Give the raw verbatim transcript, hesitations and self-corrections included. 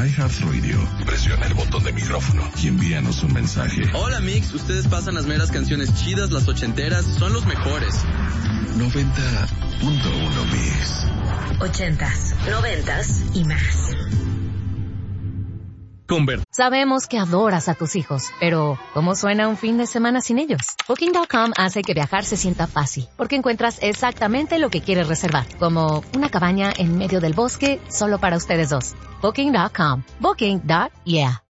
iHeartRadio, presiona el botón de micrófono y envíanos un mensaje. Hola Mix, ustedes pasan las meras canciones chidas, las ochenteras, son los mejores. noventa punto uno Mix. Ochentas, noventas y más. Convert. Sabemos que adoras a tus hijos, pero ¿cómo suena un fin de semana sin ellos? Booking punto com hace que viajar se sienta fácil, porque encuentras exactamente lo que quieres reservar, como una cabaña en medio del bosque solo para ustedes dos. Booking punto com. Booking. Yeah.